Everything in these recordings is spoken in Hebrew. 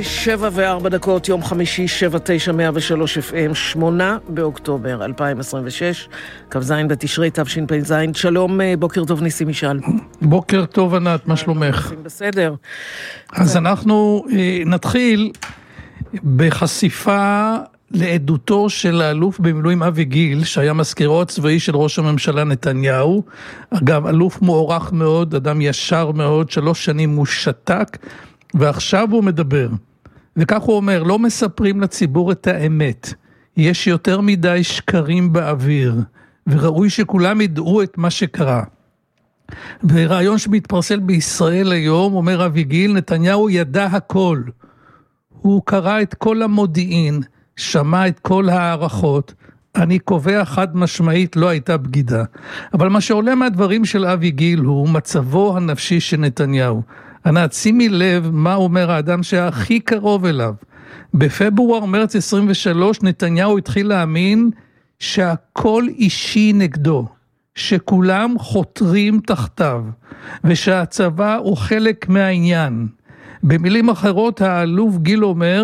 7:04, יום חמישי, 79103 FM, 8 באוקטובר 2026, כ"ז בתשרי תשפ"ז. שלום, בוקר טוב ניסים משאל. בוקר טוב ענת, מה שלומך? בסדר. אז אנחנו נתחיל בחשיפה לעדותו של האלוף במילואים אבי גיל, שהיה מזכירו הצבאי של ראש הממשלה נתניהו. אגב, אלוף מוערך מאוד, אדם ישר מאוד, 3 שנים הוא שתק, ועכשיו הוא מדבר. וכך הוא אומר, לא מספרים לציבור את האמת. יש יותר מדי שקרים באוויר, וראוי שכולם ידעו את מה שקרה. ברעיון שמתפרסם בישראל היום, אומר אבי גיל, נתניהו ידע הכל. הוא קרא את כל המודיעין, שמע את כל הערכות, אני קובע חד משמעית לא הייתה בגידה. אבל מה שעולה מהדברים של אבי גיל הוא מצבו הנפשי של נתניהו. ענת, שימי לב מה אומר האדם שהכי קרוב אליו. בפברואר מרץ 23 נתניהו התחיל להאמין שהכל אישי נגדו, שכולם חותרים תחתיו, ושהצבא הוא חלק מהעניין. במילים אחרות האלוף גיל אומר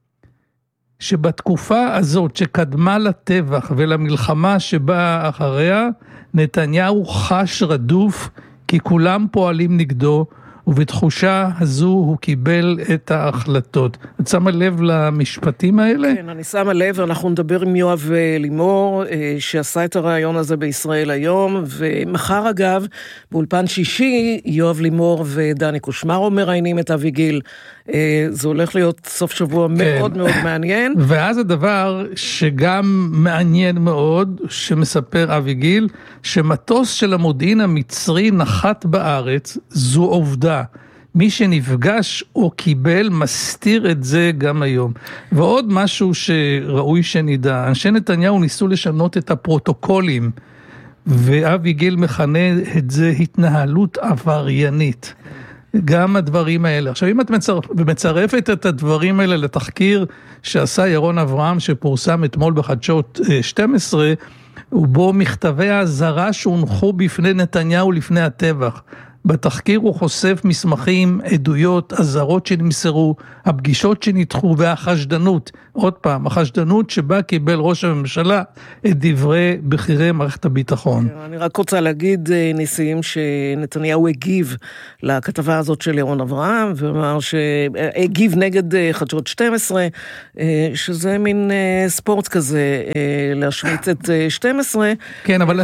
שבתקופה הזאת שקדמה לטבח ולמלחמה שבאה אחריה, נתניהו חש רדוף כי כולם פועלים נגדו, ובתחושה הזו הוא קיבל את ההחלטות. את שמה לב למשפטים האלה? כן, אני שמה לב, אנחנו נדבר עם יואב לימור, שעשה את הרעיון הזה בישראל היום, ומחר אגב, באולפן שישי, יואב לימור ודני קושמרו מראיינים את אבי גיל. זה הולך להיות סוף שבוע מאוד מאוד מעניין. ואז הדבר שגם מעניין מאוד, שמספר אבי גיל, שמטוס של המודיעין המצרי נחת בארץ, זו עובדה. מי שנפגש או קיבל מסתיר את זה גם היום. ועוד משהו שראוי שנדע, אנשי נתניהו ניסו לשנות את הפרוטוקולים, ואבי גיל מכנה את זה התנהלות עבריינית. גם הדברים האלה. עכשיו, אם את מצרפת את הדברים האלה לתחקיר שעשה ירון אברהם, שפורסם אתמול בחדשות 12, ובו מכתבי האזהרה שהונחו בפני נתניהו לפני הטבח. בתחקיר הוא חושף מסמכים, עדויות, אזהרות שנמסרו, הפגישות שנדחו והחשדנות. עוד פעם, החשדנות שבה קיבל ראש הממשלה את דברי בכירי מערכת הביטחון. אני רק רוצה להגיד, ניסים, שנתניהו הגיב לכתבה הזאת של ירון אברהם, ואמר שהגיב נגד חדשות 12, שזה מין ספורט כזה, להשמיץ את 12. כן, אבל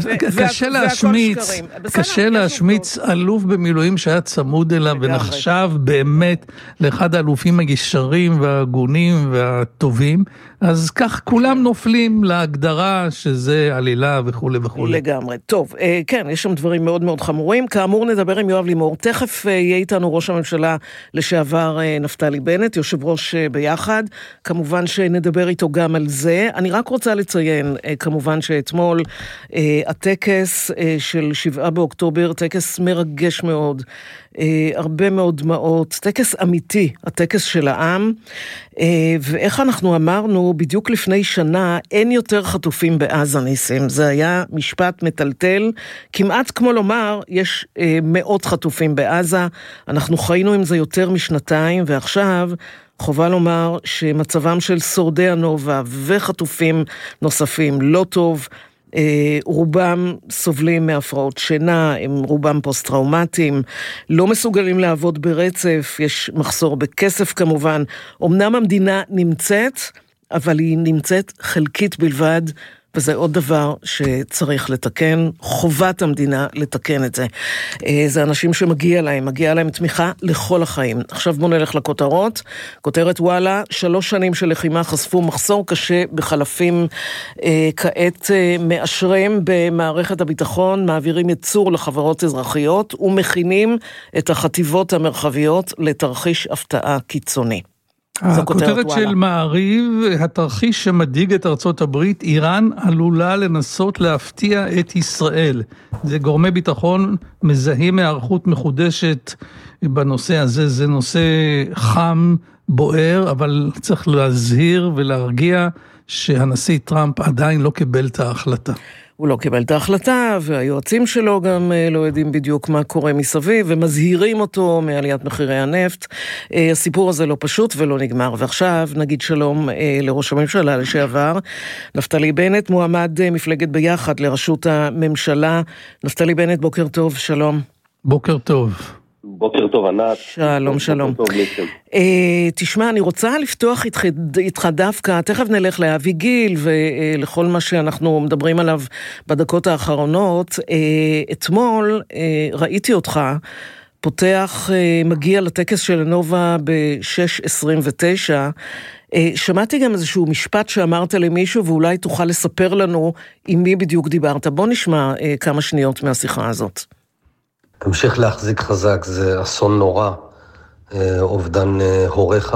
קשה להשמיץ אלוף במילואים שהיה צמוד אליו ונחשב באמת לאחד האלופים הישרים והגונים והטובים, אז כך כולם נופלים להגדרה שזה עלילה וכו' וכו'. לגמרי. טוב, כן, יש שם דברים מאוד מאוד חמורים. כאמור נדבר עם יואב לימור. תכף יהיה איתנו ראש הממשלה לשעבר נפתלי בנט, יושב ראש ביחד. כמובן שנדבר איתו גם על זה. אני רק רוצה לציין, כמובן שאתמול הטקס של 7 באוקטובר, טקס מרגש מאוד, הרבה מאוד דמעות, טקס אמיתי, הטקס של העם, ואיך אנחנו אמרנו, בדיוק לפני שנה, אין יותר חטופים בעזה ניסים, זה היה משפט מטלטל, כמעט כמו לומר, יש מאות חטופים בעזה, אנחנו חיינו עם זה יותר משנתיים, ועכשיו חובה לומר שמצבם של שורדי הנובה וחטופים נוספים לא טוב, רובם סובלים מהפרעות שינה, הם רובם פוסט-טראומטיים, לא מסוגלים לעבוד ברצף, יש מחסור בכסף כמובן, אמנם המדינה נמצאת, אבל היא נמצאת חלקית בלבד, וזה עוד דבר שצריך לתקן, חובת המדינה לתקן את זה. זה אנשים שמגיע להם תמיכה לכל החיים. עכשיו בוא נלך לכותרות. כותרת וואלה, 3 שנים של לחימה חשפו מחסור קשה בחלפים, כעת מאשרים במערכת הביטחון, מעבירים ייצור לחברות אזרחיות, ומכינים את החטיבות המרחביות לתרחיש הפתעה קיצוני. הכותרת של מעריב, התרחיש שמדאיג את ארצות הברית, איראן עלולה לנסות להפתיע את ישראל. זה גורמי ביטחון מזהים הערכות מחודשת בנושא הזה, זה נושא חם, בוער, אבל צריך להזהיר ולהרגיע שהנשיא טראמפ עדיין לא קיבל את ההחלטה. הוא לא קיבל את ההחלטה, והיועצים שלו גם לא יודעים בדיוק מה קורה מסביב, ומזהירים אותו מעליית מחירי הנפט. הסיפור הזה לא פשוט ולא נגמר. ועכשיו נגיד שלום לראש הממשלה לשעבר, נפתלי בנט, מועמד מפלגת ביחד לראשות הממשלה. נפתלי בנט, בוקר טוב, שלום. בוקר טוב. בוקר טוב, ענת. שלום, שלום. תשמע, אני רוצה לפתוח איתך דווקא, תכף נלך לאבי גיל ולכל מה שאנחנו מדברים עליו בדקות האחרונות. אתמול ראיתי אותך פותח, מגיע לטקס של הנובה ב-6:29, שמעתי גם איזשהו משפט שאמרת למישהו, ואולי תוכל לספר לנו עם מי בדיוק דיברת. בוא נשמע כמה שניות מהשיחה הזאת. תמשיך להחזיק חזק, זה אסון נורא, אובדן הוריך,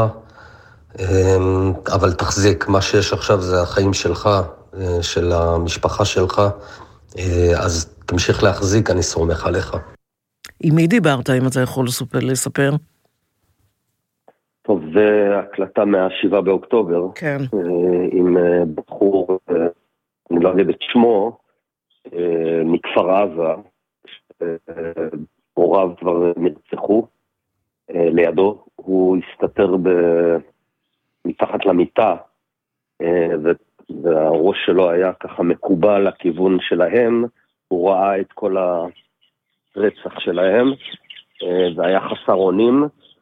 אבל תחזיק, מה שיש עכשיו זה החיים שלך, של המשפחה שלך, אז תמשיך להחזיק, אני סומך עליך. עם מי דיברת, אם אתה יכול לספר? טוב, זה הקלטה מה-7 באוקטובר, כן. עם בחור, אני לא אגיד את שמו, מכפר עזה, הוריו כבר נרצחו לידו, הוא הסתתר מתחת למיטה, והראש שלו היה ככה מקובל לכיוון שלהם, הוא ראה את כל הרצח שלהם, והיה חסר אונים,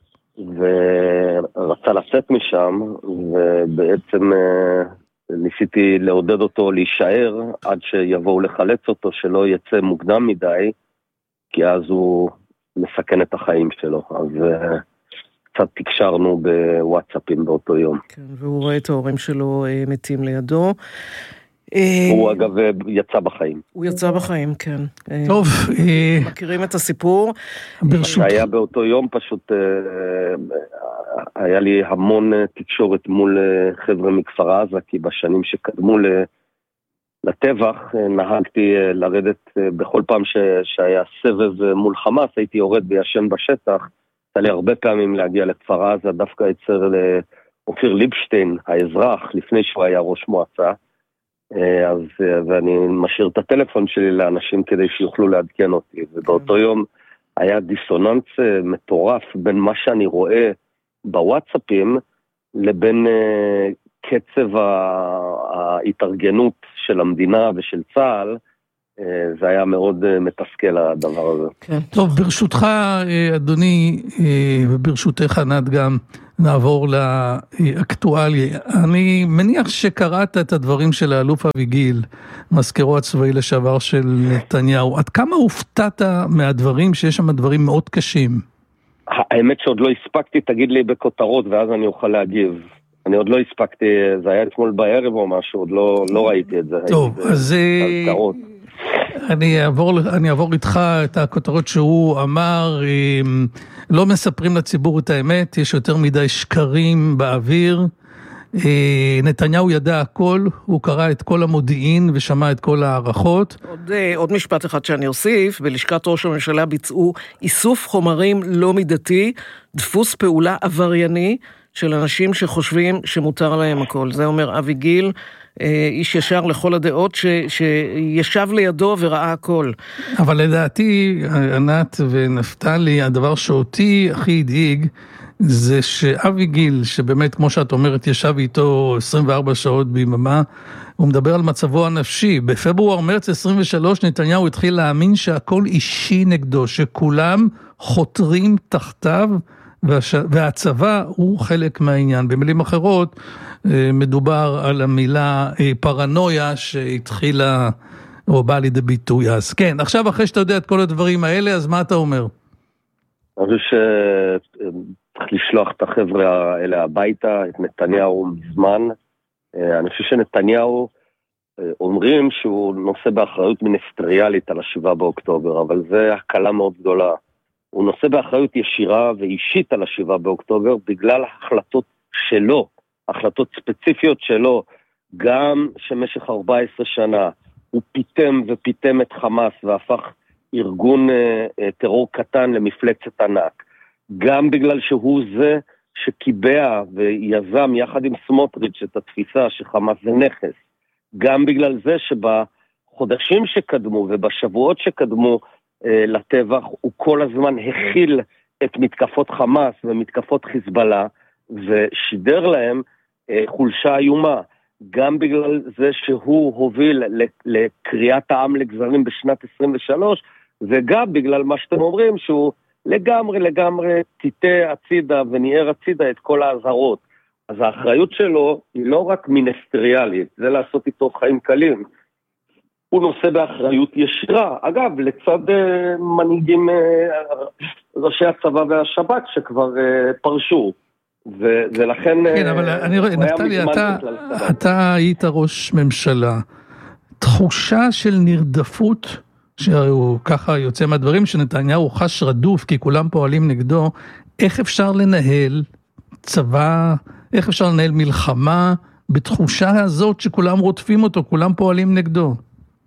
ורצה לצאת משם, ובעצם ניסיתי לעודד אותו להישאר עד שיבואו לחלץ אותו, שלא יצא מוקדם מדי, כי אז הוא מסכן את החיים שלו. אז קצת תקשרנו בוואטסאפים באותו יום. כן, והוא רואה את ההורים שלו מתים לידו. הוא אגב יצא בחיים. הוא יצא בחיים, כן. טוב. מכירים את הסיפור. שהיה באותו יום פשוט, היה לי המון תקשורת מול חבר'ה מכפר עזה, כי בשנים שקדמו לטבח, נהגתי לרדת בכל פעם שהיה סבב מול חמאס, הייתי יורד בישן בשטח, היה לי הרבה פעמים להגיע לכפר עזה, דווקא אצל אופיר ליבשטיין, האזרח, לפני שהוא היה ראש מועצה, ואני משאיר את הטלפון שלי לאנשים כדי שיוכלו לעדכן אותי, ובאותו יום היה דיסוננס מטורף בין מה שאני רואה בוואטסאפים, לבין קצב ההתארגנות של המדינה ושל צה"ל, זה היה מאוד מתסכל הדבר הזה. כן. טוב, ברשותך אדוני, וברשותך ענת גם, נעבור לאקטואליה. אני מניח שקראת את הדברים של האלוף אבי גיל, מזכירו הצבאי לשעבר של נתניהו. עד כמה הופתעת מהדברים שיש שם דברים מאוד קשים? האמת שעוד לא הספקתי, תגיד לי בכותרות ואז אני אוכל להגיב. אני עוד לא הספקתי, זה היה אתמול בערב או משהו, עוד לא ראיתי את זה. טוב, אז אני אעבור איתך את הכותרות שהוא אמר, לא מספרים לציבור את האמת, יש יותר מדי שקרים באוויר, נתניהו ידע הכל, הוא קרא את כל המודיעין ושמע את כל הערכות. עוד משפט אחד שאני אוסיף, בלשכת ראש הממשלה ביצעו איסוף חומרים לא מידתי, דפוס פעולה עברייני, של אנשים שחושבים שמותר להם הכל. זה אומר אבי גיל, איש ישר לכל הדעות, שישב לידו וראה הכל. אבל לדעתי, ענת ונפתלי, הדבר שאותי הכי הדאיג, זה שאבי גיל, שבאמת, כמו שאת אומרת, ישב איתו 24 שעות ביממה, הוא מדבר על מצבו הנפשי. בפברואר מרץ 23, נתניהו התחיל להאמין שהכל אישי נגדו, שכולם חותרים תחתיו, והצבא הוא חלק מהעניין. במילים אחרות, מדובר על המילה פרנויה שהתחילה או באה לידי ביטוי. אז כן, עכשיו אחרי שאתה יודע את כל הדברים האלה, אז מה אתה אומר? אני חושב שצריך לשלוח את החבר'ה האלה הביתה, את נתניהו מזמן. אני חושב שנתניהו אומרים שהוא נושא באחריות מיניסטריאלית על 7 באוקטובר, אבל זה הקלה מאוד גדולה. הוא נושא באחריות ישירה ואישית על 7 באוקטובר, בגלל החלטות שלו, החלטות ספציפיות שלו, גם שמשך 14 שנה הוא פיתם ופיתם את חמאס, והפך ארגון טרור קטן למפלצת ענק, גם בגלל שהוא זה שקיבע ויזם יחד עם סמוטריץ' את התפיסה שחמאס זה נכס, גם בגלל זה בחודשים שקדמו ובשבועות שקדמו לטבח, הוא כל הזמן הכיל את מתקפות חמאס ומתקפות חיזבאללה, ושידר להם חולשה איומה, גם בגלל זה שהוא הוביל לקריאת העם לגזרים בשנת 23, וגם בגלל מה שאתם אומרים, שהוא לגמרי תיטה הצידה וניער הצידה את כל האזהרות. אז האחריות שלו היא לא רק מיניסטריאלית, זה לעשות איתו חיים קלים. הוא נושא באחריות ישירה, אגב, לצד מנהיגים ראשי הצבא והשב"כ שכבר פרשו. ולכן... כן, אבל אני רואה, נפתלי, אתה היית ראש ממשלה. תחושה של נרדפות, שהוא ככה יוצא מהדברים, שנתניהו חש רדוף, כי כולם פועלים נגדו, איך אפשר לנהל צבא, איך אפשר לנהל מלחמה, בתחושה הזאת שכולם רודפים אותו, כולם פועלים נגדו?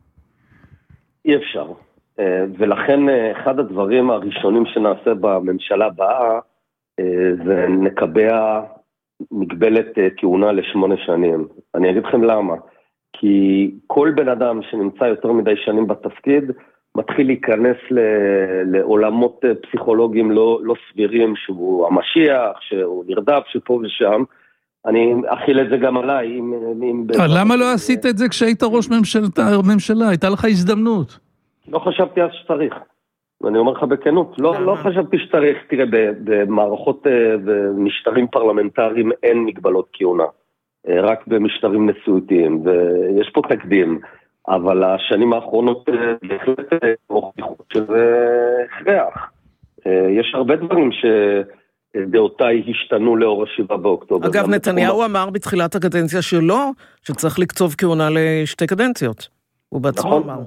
אי אפשר. ולכן אחד הדברים הראשונים שנעשה בממשלה הבאה, זה נקבע מגבלת כהונה ל8 שנים. אני אגיד לכם למה. כי כל בן אדם שנמצא יותר מדי שנים בתפקיד, מתחיל להיכנס לעולמות פסיכולוגיים לא סבירים, שהוא המשיח, שהוא נרדף, שפה ושם. אני אכיל את זה גם עליי. למה לא עשית את זה כשהיית ראש ממשלה? הייתה לך הזדמנות. לא חשבתי אז שצריך. ואני אומר לך בכנות, לא חשבתי שצריך. תראה, במערכות ומשטרים פרלמנטריים אין מגבלות כהונה. רק במשטרים נשיאותיים, ויש פה תקדים. אבל השנים האחרונות בהחלט הוכיחו שזה הכרח. יש הרבה דברים שדעותיי השתנו לאור 7 באוקטובר. אגב, נתניהו אמר בתחילת הקדנציה שלו, שצריך לקצוב כהונה ל2 קדנציות. הוא בעצמו אמר.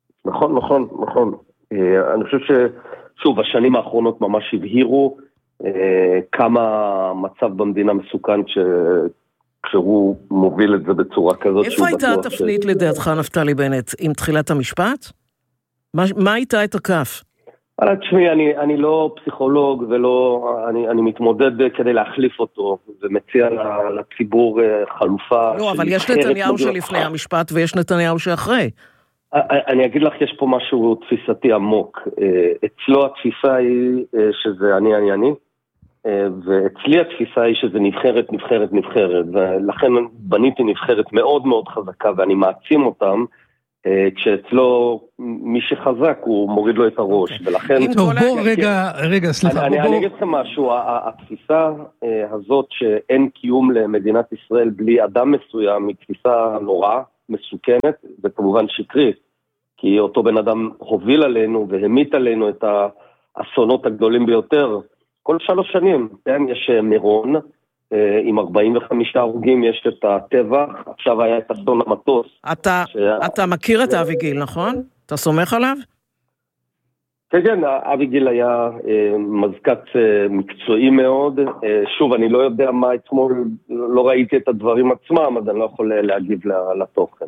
נכון. אני חושב ששוב, השנים האחרונות ממש הבהירו כמה המצב במדינה מסוכן כשהוא מוביל את זה בצורה כזאת. איפה הייתה התפנית לדעתך, נפתלי בנט, עם תחילת המשפט? מה הייתה את הכף? תשמעי, אני לא פסיכולוג ולא, אני מתמודד כדי להחליף אותו, ומציע לציבור חלופה. לא, אבל יש נתניהו שלפני המשפט ויש נתניהו שאחרי. אני אגיד לך, יש פה משהו תפיסתי עמוק. אצלו התפיסה היא שזה אני, ואצלי התפיסה היא שזה נבחרת, ולכן בניתי נבחרת מאוד מאוד חזקה, ואני מעצים אותם, כשאצלו מי שחזק הוא מוריד לו את הראש, ולכן... טוב, רגע, סליחה. אני אגיד לכם משהו, התפיסה הזאת שאין קיום למדינת ישראל בלי אדם מסוים, היא תפיסה נורא, מסוכנת, וכמובן שקרית, כי אותו בן אדם הוביל עלינו והמיט עלינו את האסונות הגדולים ביותר, כל 3 שנים, כן? יש מירון, עם 45 הרוגים, יש את הטבח, עכשיו היה את אסון המטוס. אתה מכיר את אביגיל, נכון? אתה סומך עליו? כן, אביגיל היה מזכ"ץ מקצועי מאוד. שוב, אני לא יודע מה אתמול, לא ראיתי את הדברים עצמם, אז אני לא יכול להגיב לתוכן.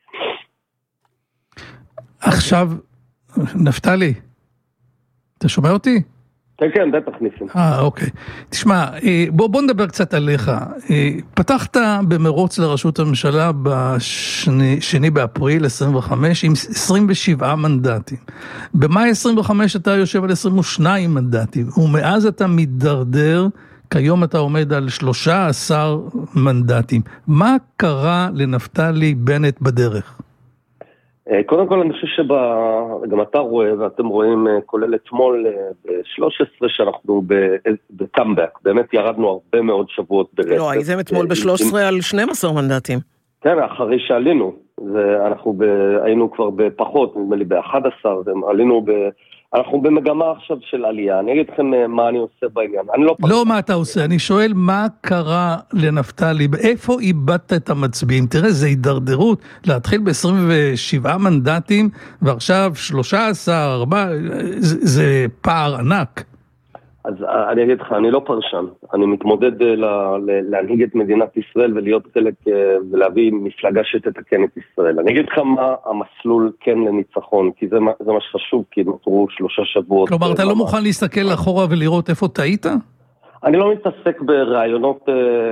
עכשיו, נפתלי, אתה שומע אותי? כן, בטח ניסים. אוקיי. תשמע, בוא נדבר קצת עליך. פתחת במרוץ לראשות הממשלה ב2 באפריל 25 עם 27 מנדטים. במאי 25 אתה יושב על 22 מנדטים, ומאז אתה מתדרדר, כיום אתה עומד על 13 מנדטים. מה קרה לנפתלי בנט בדרך? קודם כל אני חושב שגם אתה רואה ואתם רואים כולל אתמול ב-13 שאנחנו בקאמבק, באמת ירדנו הרבה מאוד שבועות ברצף. לא, הייתם אתמול ב-13 על 12 מנדטים. כן, אחרי שעלינו, אנחנו היינו כבר בפחות, נדמה לי ב-11, אנחנו במגמה עכשיו של עלייה. אני אגיד לכם מה אני עושה בעניין. לא מה אתה עושה, אני שואל מה קרה לנפתלי, איפה איבדת את המצביעים? תראה, זה הידרדרות, להתחיל ב-27 מנדטים, ועכשיו 13, 4, זה פער ענק. אז אני אגיד לך, אני לא פרשן, אני מתמודד להנהיג את מדינת ישראל ולהיות חלק ולהביא מפלגה שתתקן את ישראל. אני אגיד לך מה המסלול כן לניצחון, כי זה מה שחשוב, כי נותרו 3 שבועות. כלומר, אתה לא מוכן להסתכל אחורה ולראות איפה טעית? אני לא מתעסק ברעיונות,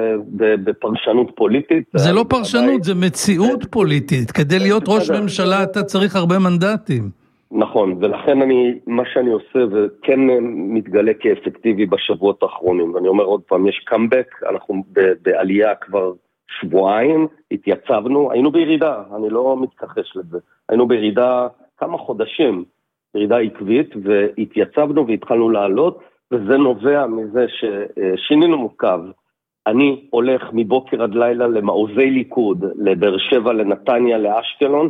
בפרשנות פוליטית. זה לא פרשנות, זה מציאות פוליטית. כדי להיות ראש ממשלה אתה צריך הרבה מנדטים. נכון, ולכן מה שאני עושה וכן מתגלה כאפקטיבי בשבועות האחרונים, ואני אומר עוד פעם, יש קאמבק, אנחנו בעלייה כבר שבועיים, התייצבנו, היינו בירידה, אני לא מתכחש לזה, היינו בירידה כמה חודשים, ירידה עקבית, והתייצבנו והתחלנו לעלות, וזה נובע מזה ששינינו מוקב. אני הולך מבוקר עד לילה למעוזי ליכוד, לבאר שבע, לנתניה, לאשקלון,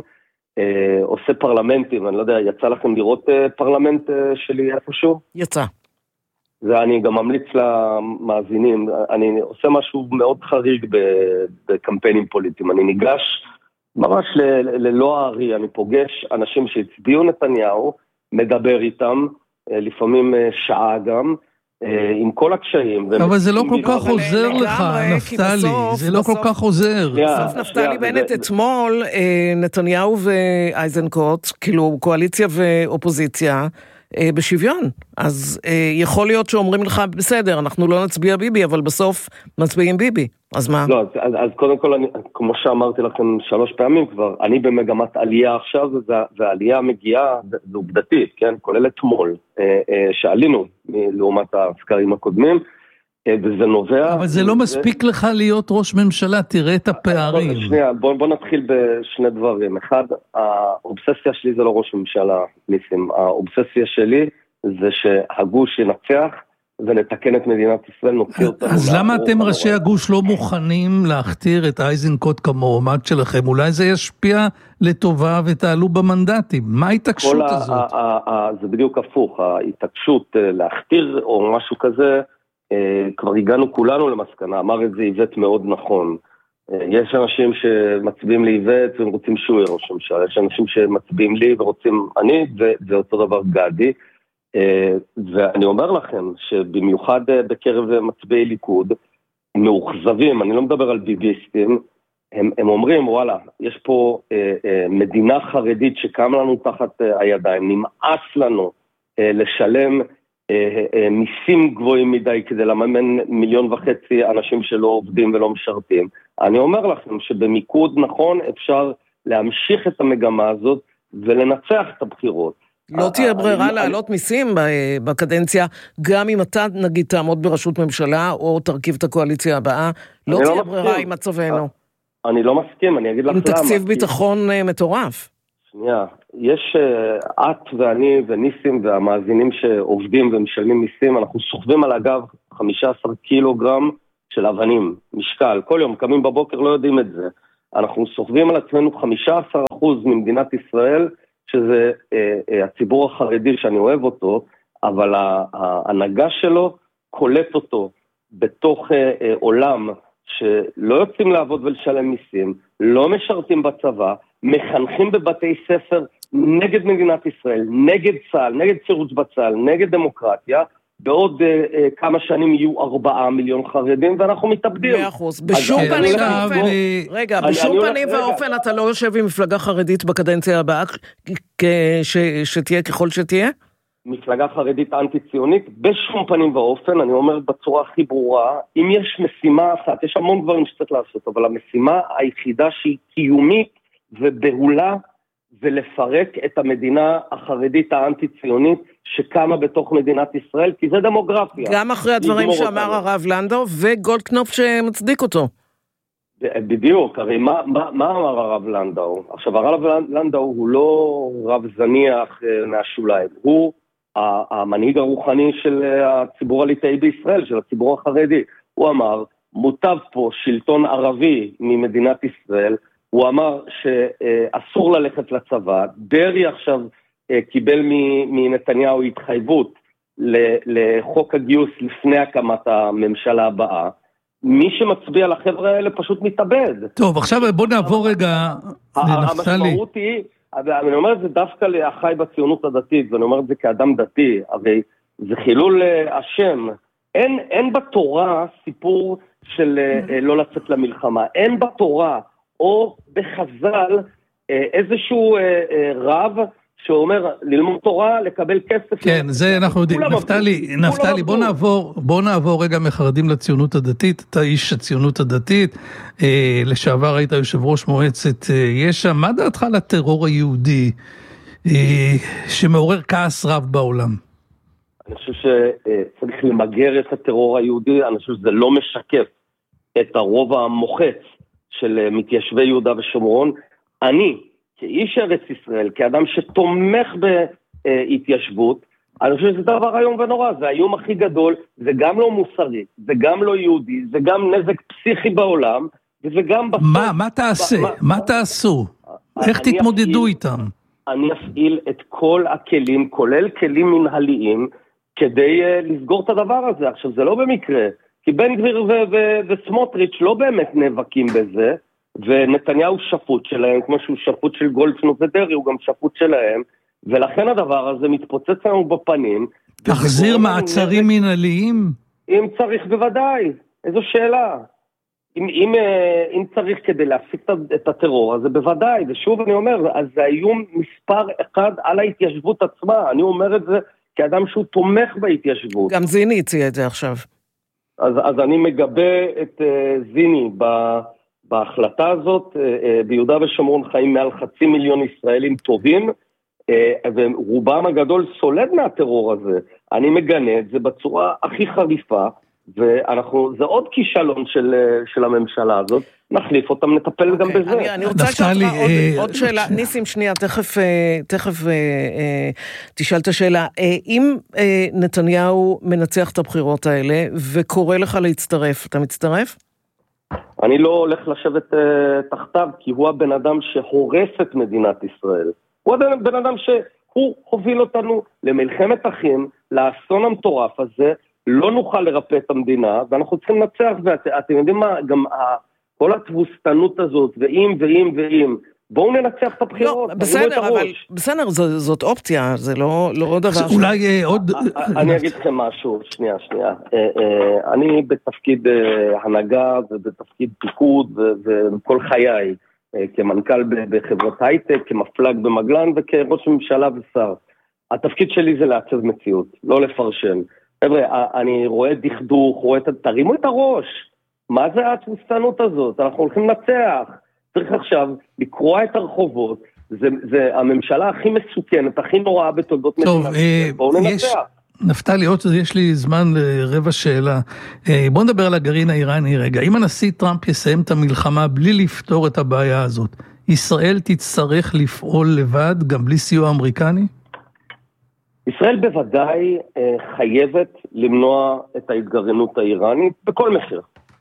עושה פרלמנטים, אני לא יודע, יצא לכם לראות פרלמנט שלי איפשהו? יצא. ואני גם ממליץ למאזינים, אני עושה משהו מאוד חריג בקמפיינים פוליטיים, אני ניגש ממש ללא הערי, אני פוגש אנשים שהצביעו נתניהו, מדבר איתם, לפעמים שעה גם, עם כל הקשיים. אבל זה לא כל כך עוזר לך, נפתלי, זה לא כל כך עוזר. בסוף נפתלי בנט אתמול, נתניהו ואייזנקוט, כאילו קואליציה ואופוזיציה, בשוויון. אז יכול להיות שאומרים לך, בסדר, אנחנו לא נצביע ביבי, אבל בסוף מצביעים ביבי. אז מה? לא, אז קודם כל, כמו שאמרתי לכם 3 פעמים כבר, אני במגמת עלייה עכשיו, והעלייה מגיעה, זה עובדתית, כן? כולל אתמול, שעלינו לעומת הסקרים הקודמים, וזה נובע... אבל זה לא מספיק לך להיות ראש ממשלה, תראה את הפערים. שנייה, בוא נתחיל בשני דברים. אחד, האובססיה שלי זה לא ראש ממשלה, ניסים. האובססיה שלי זה שהגוש ינצח, ונתקן את מדינת ישראל, נוציא אותנו. אז למה אתם ראשי הגוש לא מוכנים להכתיר את אייזנקוט כמועמד שלכם? אולי זה ישפיע לטובה ותעלו במנדטים. מה ההתעקשות הזאת? זה בדיוק הפוך. ההתעקשות להכתיר או משהו כזה, כבר הגענו כולנו למסקנה, אמר את זה איבט מאוד נכון. יש אנשים שמצביעים לי איבט והם רוצים שהוא יהיה ראש ממשלה, יש אנשים שמצביעים לי ורוצים אני, ואותו דבר גדי. ואני אומר לכם שבמיוחד בקרב מצביעי ליכוד, מאוכזבים, אני לא מדבר על ביביסטים, הם אומרים, וואלה, יש פה מדינה חרדית שקם לנו תחת הידיים, נמאס לנו לשלם מיסים גבוהים מדי כדי לממן 1.5 מיליון אנשים שלא עובדים ולא משרתים. אני אומר לכם שבמיקוד נכון אפשר להמשיך את המגמה הזאת ולנצח את הבחירות. לא תהיה ברירה להעלות מיסים בקדנציה, גם אם אתה נגיד תעמוד בראשות ממשלה או תרכיב את הקואליציה הבאה, לא תהיה ברירה עם מצבנו. אני לא מסכים, אני אגיד לך למה. עם תקציב ביטחון מטורף. שנייה, יש את ואני וניסים והמאזינים שעובדים ומשלמים מיסים, אנחנו סוחבים על הגב 15 קילוגרם של אבנים, משקל, כל יום קמים בבוקר לא יודעים את זה. אנחנו סוחבים על עצמנו 15% ממדינת ישראל, שזה הציבור החרדי שאני אוהב אותו, אבל ההנהגה שלו קולט אותו בתוך עולם שלא יוצאים לעבוד ולשלם מיסים, לא משרתים בצבא, מחנכים בבתי ספר נגד מדינת ישראל, נגד צה"ל, נגד שירות בצה"ל, נגד דמוקרטיה, בעוד כמה שנים יהיו 4 מיליון חרדים, ואנחנו מתאבדים. 100%. בשום פנים ואופן, רגע, בשום פנים ואופן אתה לא יושב עם מפלגה חרדית בקדנציה הבאה, שתהיה ככל שתהיה? מפלגה חרדית אנטי-ציונית, בשום פנים ואופן, אני אומר בצורה הכי ברורה, אם יש משימה אחת, יש המון דברים שצריך לעשות, אבל המשימה היחידה שהיא קיומית ובהולה, זה לפרק את המדינה החרדית האנטי-ציונית שקמה בתוך מדינת ישראל, כי זה דמוגרפיה. גם אחרי הדברים שאמר הרב לנדאו וגולדקנופ שמצדיק אותו. בדיוק, הרי מה אמר הרב לנדאו? עכשיו, הרב לנדאו הוא לא רב זניח מהשוליים, הוא המנהיג הרוחני של הציבור הליטאי בישראל, של הציבור החרדי. הוא אמר, מוטב פה שלטון ערבי ממדינת ישראל, הוא אמר שאסור ללכת לצבא, דרעי עכשיו קיבל מנתניהו התחייבות לחוק הגיוס לפני הקמת הממשלה הבאה, מי שמצביע לחבר'ה האלה פשוט מתאבד. טוב, עכשיו בוא נעבור רגע לנפתלי. המשמעות היא, אני אומר את זה דווקא לאחיי בציונות הדתית, ואני אומר את זה כאדם דתי, הרי זה חילול השם. אין בתורה סיפור של לא לצאת למלחמה, אין בתורה או בחז"ל איזשהו רב שאומר ללמוד תורה, לקבל כסף. כן, זה אנחנו יודעים. נפתלי, בוא נעבור רגע מחרדים לציונות הדתית. אתה איש הציונות הדתית, לשעבר היית יושב ראש מועצת יש"ע. מה דעתך לטרור היהודי שמעורר כעס רב בעולם? אני חושב שצריך למגר את הטרור היהודי, אני חושב שזה לא משקף את הרוב המוחץ של מתיישבי יהודה ושומרון. אני, כאיש ארץ ישראל, כאדם שתומך בהתיישבות, אני חושב שזה דבר היום ונורא, זה האיום הכי גדול, זה גם לא מוסרי, זה גם לא יהודי, זה גם נזק פסיכי בעולם, וזה גם... מה תעשו? איך תתמודדו איתם? אני אפעיל את כל הכלים, כולל כלים מנהליים, כדי לסגור את הדבר הזה. עכשיו, זה לא במקרה, כי בן גביר וסמוטריץ' לא באמת נאבקים בזה, ונתניהו שפוט שלהם, כמו שהוא שפוט של גולדקנופ ודרעי, הוא גם שפוט שלהם, ולכן הדבר הזה מתפוצץ לנו בפנים. תחזיר מעצרים מנהליים? אם צריך, בוודאי. איזו שאלה. אם צריך כדי להפסיק את הטרור, אז זה בוודאי. ושוב אני אומר, אז זה איום מספר אחד על ההתיישבות עצמה. אני אומר את זה כאדם שהוא תומך בהתיישבות. גם זיני הציע את זה עכשיו. אז אני מגבה את זיני בהחלטה הזאת. ביהודה ושומרון חיים מעל 500,000 ישראלים טובים, ורובם הגדול סולד מהטרור הזה. אני מגנה את זה בצורה הכי חריפה, זה עוד כישלון של הממשלה הזאת, נחליף אותם, נטפל גם בזה. אני רוצה לשאול עוד שאלה, ניסים שנייה, תכף תשאל את השאלה, אם נתניהו מנצח את הבחירות האלה, וקורא לך להצטרף, אתה מצטרף? אני לא הולך לשבת תחתיו, כי הוא הבן אדם שהורס את מדינת ישראל. הוא הבן אדם שהוא הוביל אותנו למלחמת אחים, לאסון המטורף הזה, לא נוכל לרפא את המדינה, ואנחנו צריכים לנצח, ואתם יודעים מה, גם כל התבוסתנות הזאת, ואם, בואו ננצח את הבחירות. לא, בסדר, אבל בסדר, זאת אופציה, זה לא דבר... אולי עוד... אני אגיד לכם משהו, שנייה. אני בתפקיד הנהגה, ובתפקיד פיקוד, וכל חיי, כמנכ"ל בחברות הייטק, כמפלג במגלן, וכראש ממשלה ושר. התפקיד שלי זה לעצב מציאות, לא לפרשן. חבר'ה, אני רואה דכדוך, תרימו את הראש. מה זה התבוסתנות הזאת? אנחנו הולכים לנצח. צריך עכשיו לקרוא את הרחובות. זה הממשלה הכי מסוכנת, הכי נוראה בתולדות מדינת ישראל. בואו ננצח. נפתלי, יש לי זמן לרבע שאלה. בואו נדבר על הגרעין האיראני רגע. אם הנשיא טראמפ יסיים את המלחמה בלי לפתור את הבעיה הזאת, ישראל תצטרך לפעול לבד, גם בלי סיוע אמריקני? ישראל בוודאי חייבת למנוע את ההתגרענות האיראנית בכל מחיר.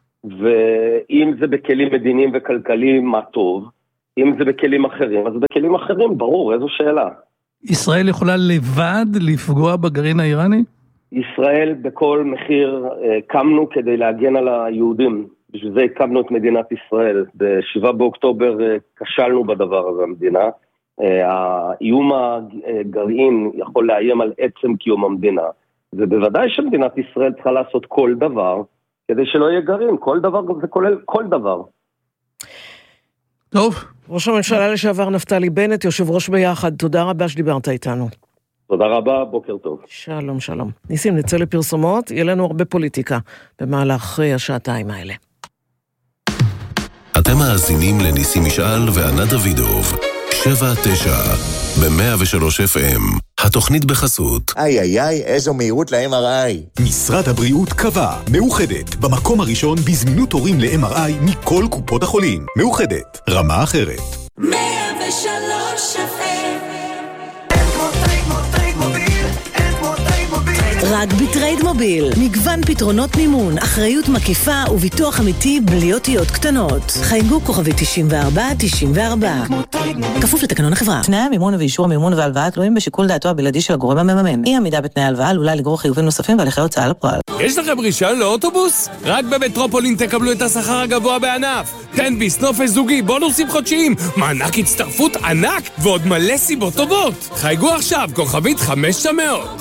ואם זה בכלים מדיניים וכלכליים, מה טוב. אם זה בכלים אחרים, אז בכלים אחרים, ברור, איזו שאלה. ישראל יכולה לבד לפגוע בגרעין האיראני? ישראל בכל מחיר קמנו כדי להגן על היהודים. בשביל זה הקמנו את מדינת ישראל. ב7 באוקטובר כשלנו בדבר הזה, המדינה. האיום הגרעין יכול לאיים על עצם קיום המדינה, ובוודאי שמדינת ישראל צריכה לעשות כל דבר כדי שלא יהיה גרעין. כל דבר זה כולל כל דבר. טוב. ראש הממשלה לשעבר נפתלי בנט, יושב ראש ביחד, תודה רבה שדיברת איתנו. תודה רבה, בוקר טוב. שלום. ניסים, נצא לפרסומות, יהיה לנו הרבה פוליטיקה במהלך השעתיים האלה. אתם מאזינים לניסים משעל וענת דוידוב. 7-9 ב-103 FM. התוכנית בחסות. איזו מהירות ל-MRI. משרד הבריאות קבע, מאוחדת, במקום הראשון בזמינות תורים ל-MRI מכל קופות החולים. מאוחדת, רמה אחרת. 103 FM. רק בטרייד מוביל, מגוון פתרונות מימון, אחריות מקיפה וביטוח אמיתי בלי אותיות קטנות. חייגו כוכבי 9494. כפוף לתקנון החברה. תנאי המימון ואישור המימון והלוואה תלויים בשיקול דעתו הבלעדי של הגורם המממן. אי עמידה בתנאי הלוואה עלולה לגרור חיובים נוספים והליכי הוצאה לפועל. יש לכם רישיון לאוטובוס? רק במטרופולין תקבלו את השכר הגבוה בענף. תן ביס, נופש זוגי, בונוסים חודשיים, מענק הצטרפות ענק ועוד מלא סיבות טובות. חייגו עכשיו, כוכבית 500.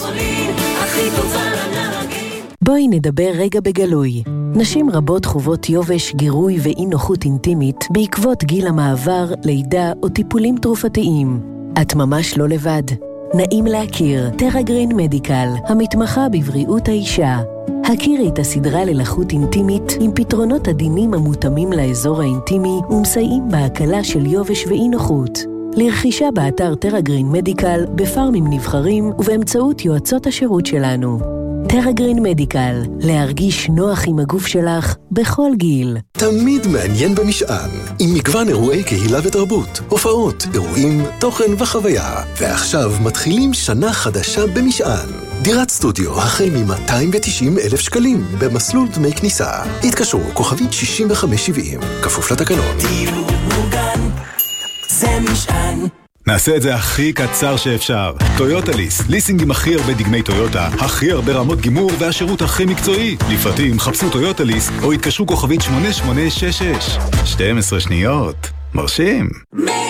בואי נדבר רגע בגלוי. נשים רבות חוות יובש, גירוי ואי נוחות אינטימית בעקבות גיל המעבר, לידה או טיפולים תרופתיים. את ממש לא לבד. נעים להכיר, טרגרין מדיקל, המתמחה בבריאות האישה. הכירי את הסדרה ללחות אינטימית עם פתרונות עדינים המותאמים לאזור האינטימי ומסייעים בהקלה של יובש ואי נוחות. לרכישה באתר טרגרין מדיקל, בפארמים נבחרים ובאמצעות יועצות השירות שלנו. טרגרין מדיקל, להרגיש נוח עם הגוף שלך בכל גיל. תמיד מעניין במשען, עם מגוון אירועי קהילה ותרבות, הופעות, אירועים, תוכן וחוויה. ועכשיו מתחילים שנה חדשה במשען. דירת סטודיו החל מ-290,000 שקלים במסלול דמי כניסה. התקשרו כוכבית 6570, כפוף לתקנון. דיור מוגן, זה משען. נעשה את זה הכי קצר שאפשר. טויוטה ליס, ליסינג עם הכי הרבה דגמי טויוטה, הכי הרבה רמות גימור והשירות הכי מקצועי. לפרטים חפשו טויוטה ליס או התקשרו כוכבית 8866. 12 שניות. מרשים.